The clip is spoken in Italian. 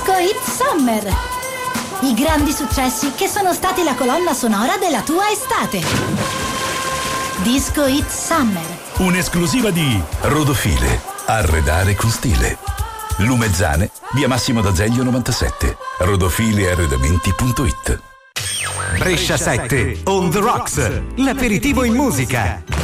Disco Hit Summer. I grandi successi che sono stati la colonna sonora della tua estate. Disco Hit Summer. Un'esclusiva di Rodofile. Arredare con stile. Lumezzane, via Massimo d'Azeglio 97. rodofilearredamenti.it. Brescia 7, On the Rocks, l'aperitivo in musica.